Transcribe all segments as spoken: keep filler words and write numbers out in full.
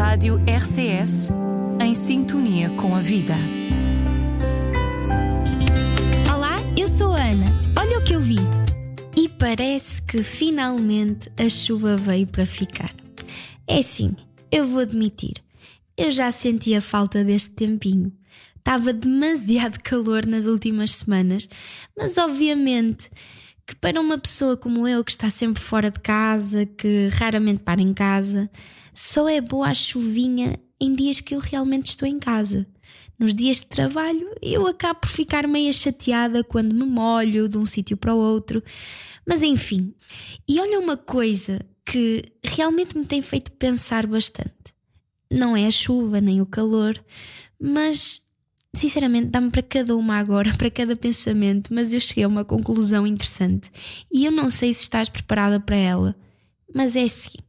Rádio R C S, em sintonia com a vida. Olá, eu sou a Ana. Olha o que eu vi. E parece que finalmente a chuva veio para ficar. É assim, eu vou admitir, eu já sentia falta deste tempinho. Estava demasiado calor nas últimas semanas, mas obviamente que para uma pessoa como eu, que está sempre fora de casa, que raramente para em casa, só é boa a chuvinha em dias que eu realmente estou em casa. Nos dias de trabalho eu acabo por ficar meio chateada quando me molho de um sítio para o outro, mas enfim. E olha uma coisa que realmente me tem feito pensar bastante. Não é a chuva nem o calor, mas sinceramente dá-me para cada uma agora, para cada pensamento, mas eu cheguei a uma conclusão interessante e eu não sei se estás preparada para ela, mas é a seguinte: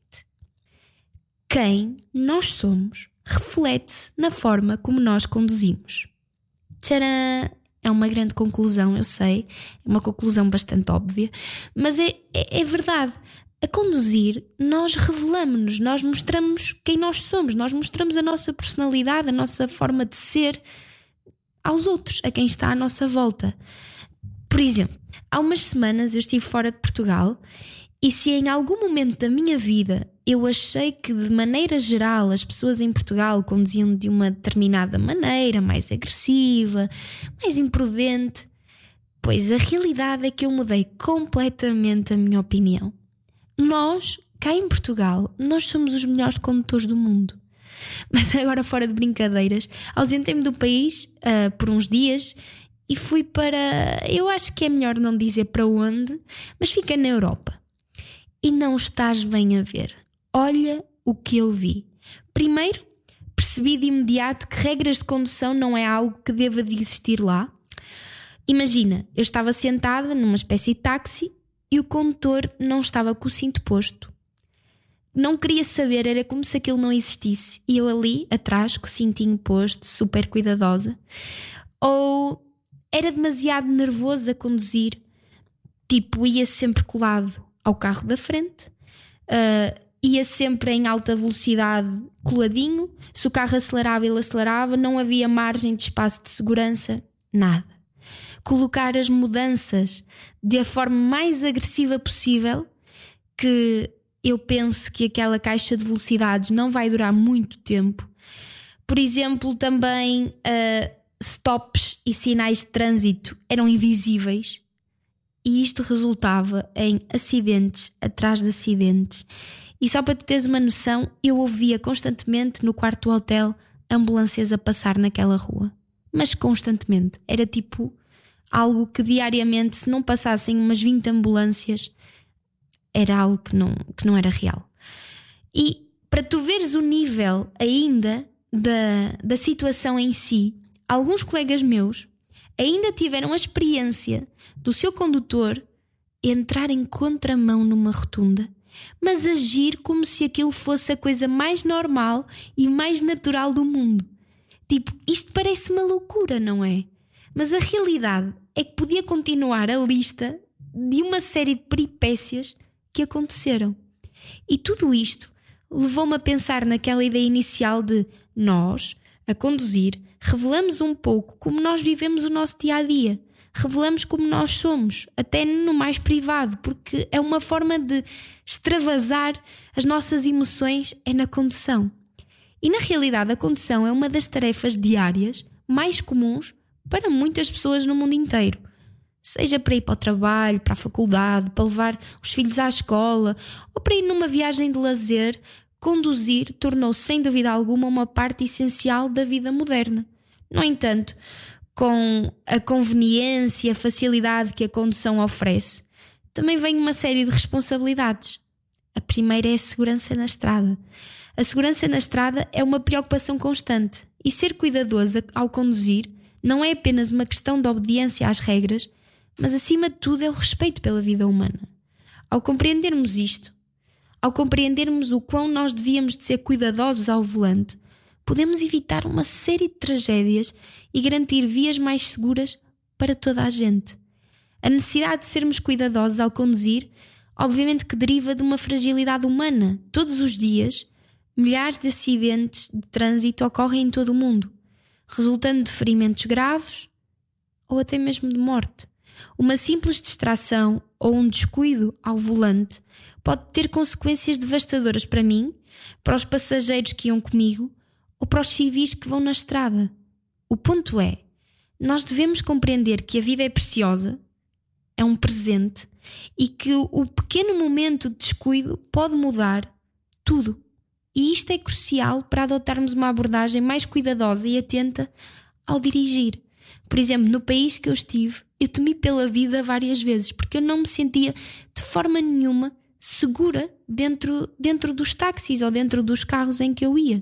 quem nós somos reflete-se na forma como nós conduzimos. Tcharam! É uma grande conclusão, eu sei, é uma conclusão bastante óbvia, mas é, é, é verdade. A conduzir, nós revelamos-nos, nós mostramos quem nós somos, nós mostramos a nossa personalidade, a nossa forma de ser aos outros, a quem está à nossa volta. Por exemplo, há umas semanas eu estive fora de Portugal e se em algum momento da minha vida eu achei que de maneira geral as pessoas em Portugal conduziam de uma determinada maneira, mais agressiva, mais imprudente, pois a realidade é que eu mudei completamente a minha opinião. Nós, cá em Portugal, nós somos os melhores condutores do mundo. Mas agora, fora de brincadeiras, ausentei-me do país uh, por uns dias e fui para... eu acho que é melhor não dizer para onde, mas fiquei na Europa. E não estás bem a ver. Olha o que eu vi. Primeiro, percebi de imediato que regras de condução não é algo que deva de existir lá. Imagina, eu estava sentada numa espécie de táxi e o condutor não estava com o cinto posto. Não queria saber, era como se aquilo não existisse. E eu ali, atrás, com o cintinho posto, super cuidadosa. Ou era demasiado nervoso a conduzir. Tipo, ia sempre colado ao carro da frente. Uh, ia sempre em alta velocidade, coladinho. Se o carro acelerava, ele acelerava. Não havia margem de espaço de segurança. Nada. Colocar as mudanças da forma mais agressiva possível, que eu penso que aquela caixa de velocidades não vai durar muito tempo. Por exemplo, também uh, stops e sinais de trânsito eram invisíveis e isto resultava em acidentes atrás de acidentes. E só para tu teres uma noção, eu ouvia constantemente no quarto do hotel ambulâncias a passar naquela rua. Mas constantemente. Era tipo algo que diariamente, se não passassem umas vinte ambulâncias, era algo que não, que não era real. E para tu veres o nível ainda da, da situação em si, alguns colegas meus ainda tiveram a experiência do seu condutor entrar em contramão numa rotunda, mas agir como se aquilo fosse a coisa mais normal e mais natural do mundo. Tipo, isto parece uma loucura, não é? Mas a realidade é que podia continuar a lista de uma série de peripécias que aconteceram. E tudo isto levou-me a pensar naquela ideia inicial de nós, a conduzir, revelamos um pouco como nós vivemos o nosso dia-a-dia. Revelamos como nós somos, até no mais privado, porque é uma forma de extravasar as nossas emoções é na condução. E na realidade a condução é uma das tarefas diárias mais comuns para muitas pessoas no mundo inteiro. Seja para ir para o trabalho, para a faculdade, para levar os filhos à escola ou para ir numa viagem de lazer, conduzir tornou-se sem dúvida alguma uma parte essencial da vida moderna. No entanto, com a conveniência e a facilidade que a condução oferece, também vem uma série de responsabilidades. A primeira é a segurança na estrada. A segurança na estrada é uma preocupação constante e ser cuidadosa ao conduzir não é apenas uma questão de obediência às regras, mas acima de tudo é o respeito pela vida humana. Ao compreendermos isto, ao compreendermos o quão nós devíamos de ser cuidadosos ao volante, podemos evitar uma série de tragédias e garantir vias mais seguras para toda a gente. A necessidade de sermos cuidadosos ao conduzir, obviamente que deriva de uma fragilidade humana. Todos os dias milhares de acidentes de trânsito ocorrem em todo o mundo, resultando de ferimentos graves ou até mesmo de morte. Uma simples distração ou um descuido ao volante pode ter consequências devastadoras para mim, para os passageiros que iam comigo ou para os civis que vão na estrada. O ponto é, nós devemos compreender que a vida é preciosa, é um presente e que o pequeno momento de descuido pode mudar tudo. E isto é crucial para adotarmos uma abordagem mais cuidadosa e atenta ao dirigir. Por exemplo, no país que eu estive, eu temi pela vida várias vezes porque eu não me sentia de forma nenhuma segura dentro, dentro dos táxis ou dentro dos carros em que eu ia.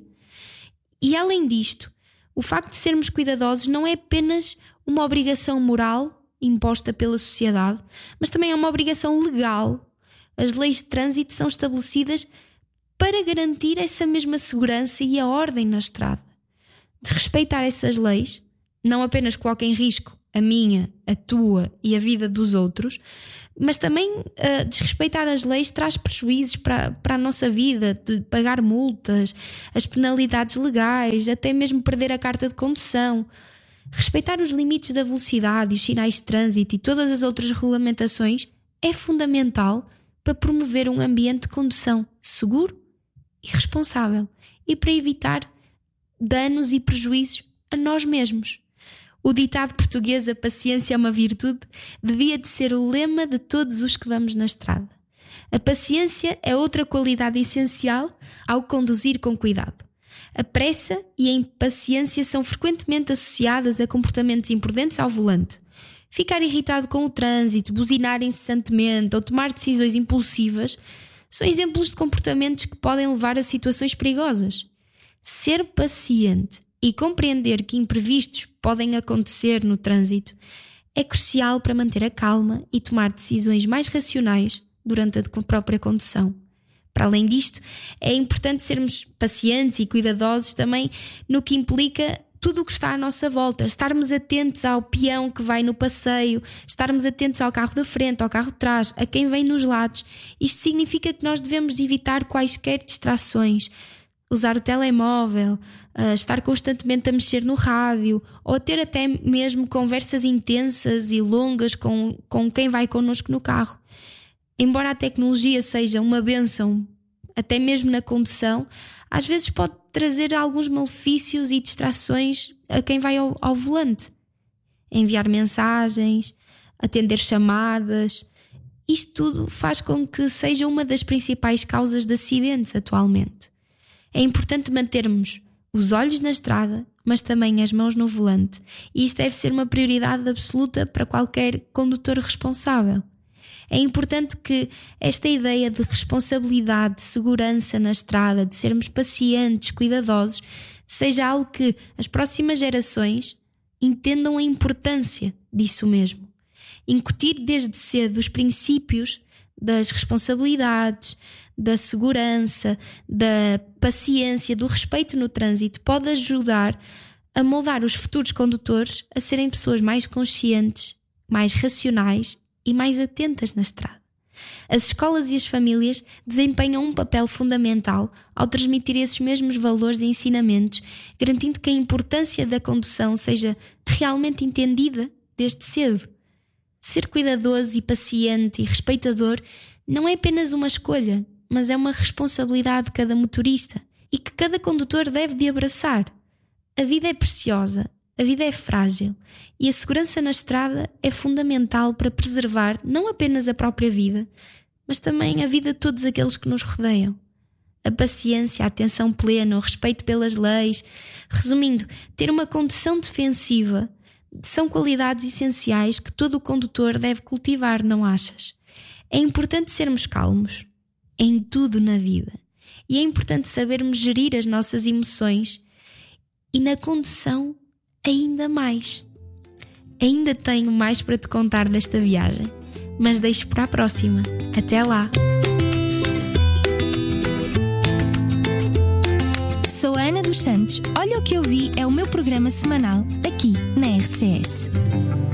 E além disto, o facto de sermos cuidadosos não é apenas uma obrigação moral imposta pela sociedade, mas também é uma obrigação legal. As leis de trânsito são estabelecidas para garantir essa mesma segurança e a ordem na estrada. Desrespeitar essas leis não apenas coloca em risco a minha, a tua e a vida dos outros, mas também uh, desrespeitar as leis traz prejuízos para, para a nossa vida, de pagar multas, as penalidades legais, até mesmo perder a carta de condução. Respeitar os limites da velocidade, os sinais de trânsito e todas as outras regulamentações é fundamental para promover um ambiente de condução seguro e responsável e para evitar danos e prejuízos a nós mesmos. O ditado português, a paciência é uma virtude, devia de ser o lema de todos os que vamos na estrada. A paciência é outra qualidade essencial ao conduzir com cuidado. A pressa e a impaciência são frequentemente associadas a comportamentos imprudentes ao volante. Ficar irritado com o trânsito, buzinar incessantemente ou tomar decisões impulsivas são exemplos de comportamentos que podem levar a situações perigosas. Ser paciente e compreender que imprevistos podem acontecer no trânsito é crucial para manter a calma e tomar decisões mais racionais durante a própria condução. Para além disto, é importante sermos pacientes e cuidadosos também no que implica tudo o que está à nossa volta, estarmos atentos ao peão que vai no passeio, estarmos atentos ao carro da frente, ao carro de trás, a quem vem nos lados. Isto significa que nós devemos evitar quaisquer distrações, usar o telemóvel, uh, estar constantemente a mexer no rádio ou ter até mesmo conversas intensas e longas com, com quem vai connosco no carro. Embora a tecnologia seja uma bênção, até mesmo na condução, às vezes pode trazer alguns malefícios e distrações a quem vai ao, ao volante. Enviar mensagens, atender chamadas, isto tudo faz com que seja uma das principais causas de acidentes atualmente. É importante mantermos os olhos na estrada, mas também as mãos no volante, e isso deve ser uma prioridade absoluta para qualquer condutor responsável. É importante que esta ideia de responsabilidade, de segurança na estrada, de sermos pacientes, cuidadosos, seja algo que as próximas gerações entendam a importância disso mesmo. Incutir desde cedo os princípios das responsabilidades, da segurança, da paciência, do respeito no trânsito pode ajudar a moldar os futuros condutores a serem pessoas mais conscientes, mais racionais e mais atentas na estrada. As escolas e as famílias desempenham um papel fundamental ao transmitir esses mesmos valores e ensinamentos, garantindo que a importância da condução seja realmente entendida desde cedo. Ser cuidadoso e paciente e respeitador não é apenas uma escolha, mas é uma responsabilidade de cada motorista e que cada condutor deve de abraçar. A vida é preciosa, a vida é frágil e a segurança na estrada é fundamental para preservar não apenas a própria vida, mas também a vida de todos aqueles que nos rodeiam. A paciência, a atenção plena, o respeito pelas leis, resumindo, ter uma condução defensiva, são qualidades essenciais que todo o condutor deve cultivar, não achas? É importante sermos calmos em tudo na vida e é importante sabermos gerir as nossas emoções e na condução ainda mais. Ainda tenho mais para te contar desta viagem, mas deixo para a próxima. Até lá! Sou a Ana dos Santos. Olha o que eu vi é o meu programa semanal aqui na R C S.